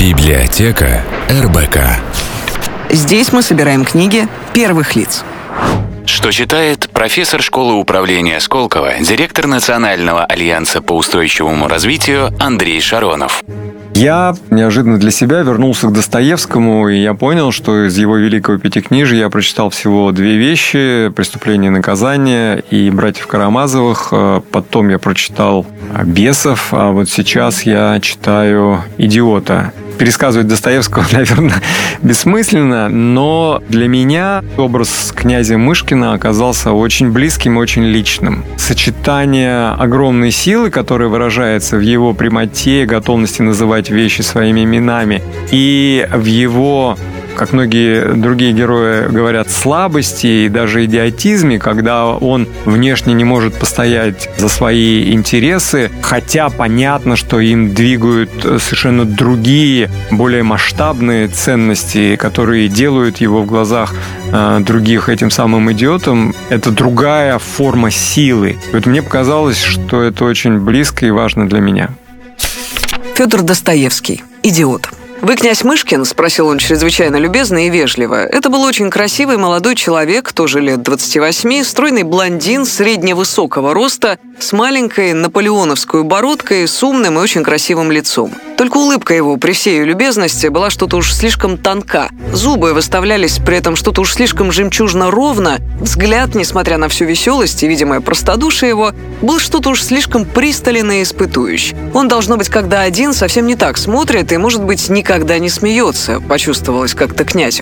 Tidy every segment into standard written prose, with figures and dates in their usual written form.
Библиотека РБК. Здесь мы собираем книги первых лиц. Что читает профессор школы управления Сколково, директор Национального альянса по устойчивому развитию Андрей Шаронов. Я неожиданно для себя вернулся к Достоевскому, и я понял, что из его великого пятикнижия я прочитал всего 2 вещи: «Преступление и наказание» и «Братьев Карамазовых». Потом я прочитал «Бесов», а вот сейчас я читаю «Идиота». Пересказывать Достоевского, наверное, бессмысленно, но для меня образ князя Мышкина оказался очень близким, очень личным. Сочетание огромной силы, которая выражается в его прямоте, готовности называть вещи своими именами, и в его, как многие другие герои говорят, слабости и даже идиотизме, когда он внешне не может постоять за свои интересы, хотя понятно, что им двигают совершенно другие, более масштабные ценности, которые делают его в глазах других этим самым идиотом. Это другая форма силы. Поэтому мне показалось, что это очень близко и важно для меня. Федор Достоевский. «Идиот». «Вы князь Мышкин?» – спросил он чрезвычайно любезно и вежливо. Это был очень красивый молодой человек, тоже лет 28, стройный блондин средневысокого роста, с маленькой наполеоновской бородкой, с умным и очень красивым лицом. Только улыбка его при всей ее любезности была что-то уж слишком тонка. Зубы выставлялись при этом что-то уж слишком жемчужно-ровно. Взгляд, несмотря на всю веселость и видимое простодушие его, был что-то уж слишком пристален и испытующий. Он, должно быть, когда один, совсем не так смотрит и, может быть, никогда не смеется, почувствовалось как-то князю.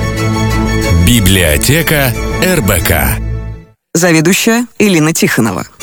Библиотека РБК. Заведующая Элина Тихонова.